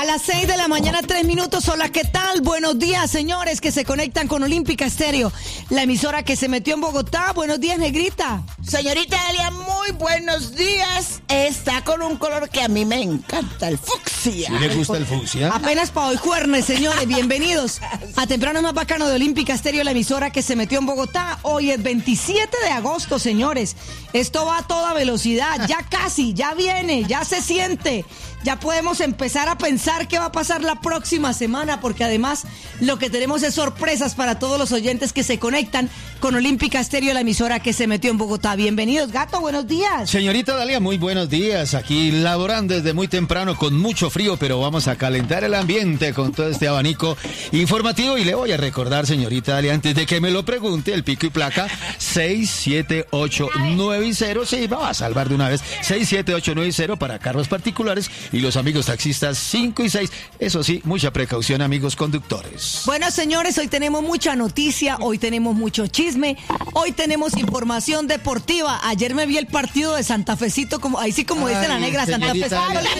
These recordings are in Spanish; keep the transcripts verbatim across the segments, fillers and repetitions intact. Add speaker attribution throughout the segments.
Speaker 1: las seis de la mañana, tres minutos. Hola, ¿qué tal? Buenos días, señores que se conectan con Olímpica Estéreo, la emisora que se metió en Bogotá. Buenos días, negrita.
Speaker 2: Señorita Dalia, muy buenos días. Está con un color que a mí me encanta, el fucsia.
Speaker 3: ¿Sí le gusta el fucsia?
Speaker 1: Apenas para hoy jueves, señores. Bienvenidos a Temprano Más Bacano de Olímpica Estéreo, la emisora que se metió en Bogotá. Hoy es veintisiete de agosto, señores. Esto va a toda velocidad. Ya casi, ya viene, ya se siente. Ya podemos empezar a pensar qué va a pasar la próxima semana, porque además lo que tenemos es sorpresas para todos los oyentes que se conectan con Olímpica Estéreo, la emisora que se metió en Bogotá. Bienvenidos, Gato, buenos días.
Speaker 3: Señorita Dalia, muy buenos días. Aquí laborando desde muy temprano con mucho frío, pero vamos a calentar el ambiente con todo este abanico informativo. Y le voy a recordar, señorita Dalia, antes de que me lo pregunte, el pico y placa seis siete ocho nueve cero. Sí, vamos a salvar de una vez. seis siete ocho nueve cero para carros particulares. Y los amigos taxistas cinco y seis. Eso sí, mucha precaución, amigos conductores.
Speaker 1: Bueno, señores, hoy tenemos mucha noticia, hoy tenemos mucho chisme, hoy tenemos información deportiva. Ayer me vi el partido de Santa Fecito, como ahí sí como dice la negra, Santa Fecito.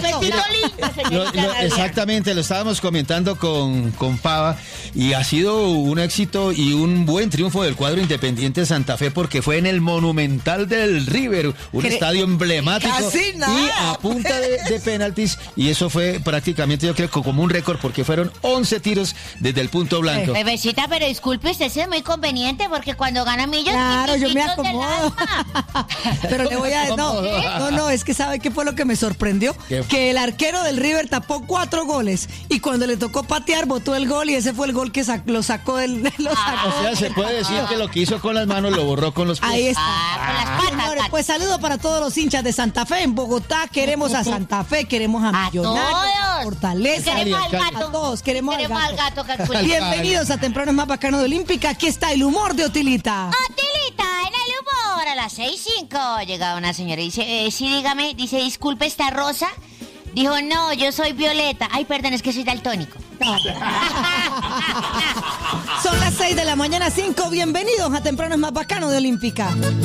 Speaker 2: Lo,
Speaker 3: lo, exactamente, lo estábamos comentando con, con Pava y ha sido un éxito y un buen triunfo del cuadro Independiente de Santa Fe, porque fue en el Monumental del River, un
Speaker 1: Cre-
Speaker 3: estadio emblemático.
Speaker 2: Casi nada.
Speaker 3: Y a punta de, de penaltis. Y eso fue prácticamente, yo creo, como un récord, porque fueron once tiros desde el punto blanco.
Speaker 4: Bebecita, pero disculpe, usted es muy conveniente porque cuando gana millones.
Speaker 1: Claro, yo me acomodo. Pero le voy a... No, no, no, es que ¿sabe qué fue lo que me sorprendió?
Speaker 3: ¿Qué?
Speaker 1: Que el arquero del River tapó cuatro goles y cuando le tocó patear, botó el gol y ese fue el gol que sac- lo sacó del... Lo sacó.
Speaker 3: O sea, se puede decir que lo que hizo con las manos lo borró con los pies.
Speaker 1: Ahí está.
Speaker 4: Ah, con las patas.
Speaker 1: Señores, pues saludo para todos los hinchas de Santa Fe. En Bogotá queremos a Santa Fe, queremos a
Speaker 4: A
Speaker 1: Millonarios,
Speaker 4: todos.
Speaker 1: Fortaleza.
Speaker 4: Queremos al
Speaker 3: alcalde.
Speaker 4: gato.
Speaker 1: A todos, queremos al
Speaker 4: Queremos al
Speaker 1: gato.
Speaker 4: gato, calculín.
Speaker 1: Bienvenidos a Temprano Más Bacano de Olímpica. Aquí está el humor de Otilita.
Speaker 4: Otilita, en el humor, a las seis cinco llega una señora y dice, eh, sí, dígame, dice, disculpe, ¿está rosa? Dijo, no, yo soy Violeta. Ay, perdón, es que soy daltónico.
Speaker 1: Son las seis de la mañana, cinco. Bienvenidos a Temprano Más Bacano de Olímpica.